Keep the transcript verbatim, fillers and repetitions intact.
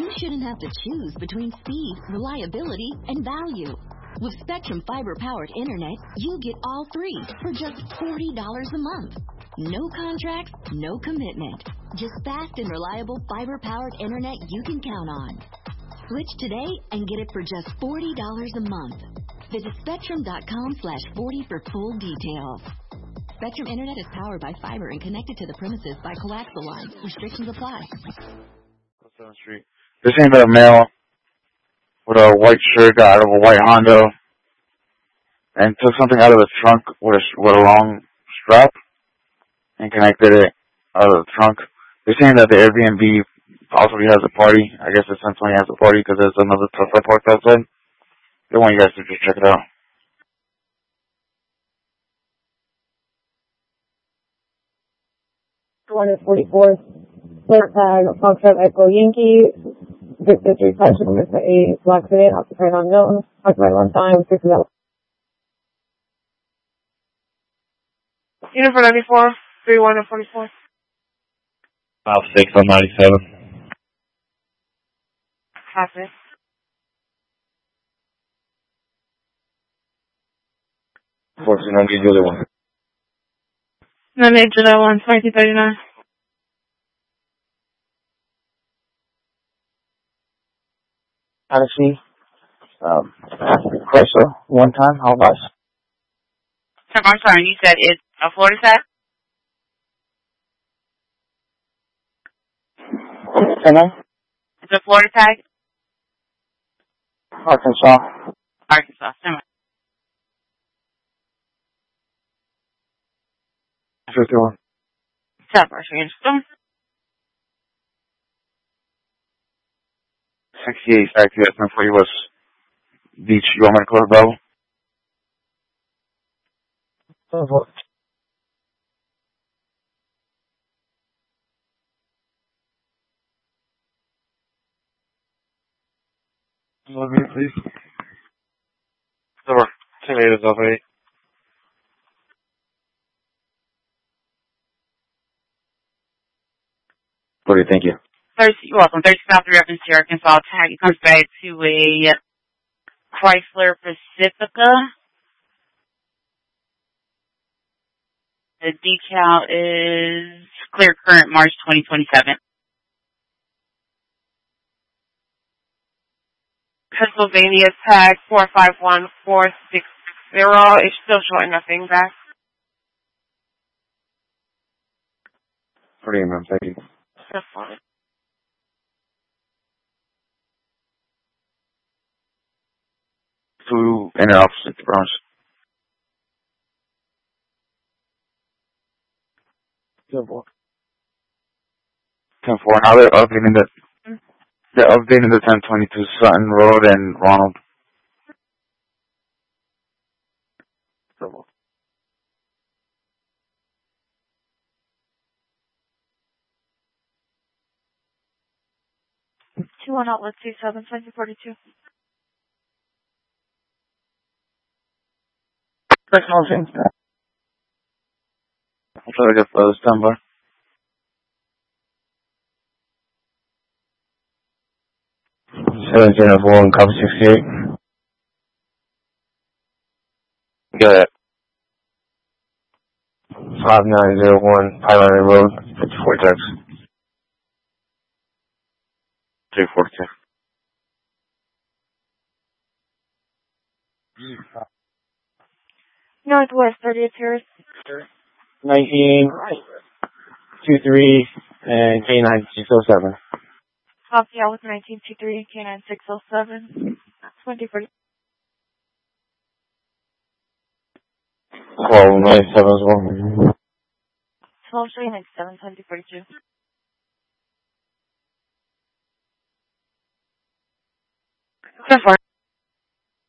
you shouldn't have to choose between speed, reliability, and value. With Spectrum fiber-powered internet, you get all three for just forty dollars a month. No contracts, no commitment. Just fast and reliable fiber-powered internet you can count on. Switch today and get it for just forty dollars a month. Visit spectrum.com slash 40 for full details. Spectrum Internet is powered by fiber and connected to the premises by coaxial lines. Restrictions apply. Down the street. This ain't a male with a white shirt got out of a white Honda and took something out of the trunk with a, with a long strap and connected it out of the trunk. They're saying that the Airbnb possibly has a party. I guess the ten twenty has a party because there's another Tesla parked outside. They want you guys to just check it out. one forty-four, clear tag, Foxtrot Echo Yankee, Victor three five seven, Mister eight, Black City, occupied on Milton, occupied one time, six of that. Uniform ninety-four, three one forty-four. Five six on ninety-seven. Copy. Fourteen on the other one. nine eight July one, twenty thirty-nine. Odyssey, um, Chrysler, one time, how much? I'm sorry, you said it's a Florida tag? Can I? It's a Florida tag? Arkansas. Arkansas, never mind. fifty-one. South Russian Stone. sixty-eight, factory estimate for you was Beach. You want me to close the bell? Oh, Love you, please. Door. Tomatoes over eight. Forty, thank you. Thursday, you're welcome. Thursday, South Reference to Arkansas tag. It comes back to a Chrysler Pacifica. The decal is clear current March twenty twenty-seven. Pennsylvania tag four five one four six zero. It's still showing nothing back. Forty, ma'am, thank you. That's fine. Two in and opposite the branch. ten four. ten four. Now they're updating the, they're updating the ten twenty-two Sutton Road and Ronald. two one outlet two seven twenty forty-two. Personal things. I'll try to get for the standby. seventeen oh four and cover sixty-eight. Go ahead. five nine zero one Pipeline Road, fifty-four Texas. three forty-two. Northwest thirtieth Terrace. nineteen two three and K nine six oh seven. Copy out with nineteen two three and K nine six oh seven. twenty forty. twelve ninety-seven as well. twelve three ninety-seven twenty forty-two. So far.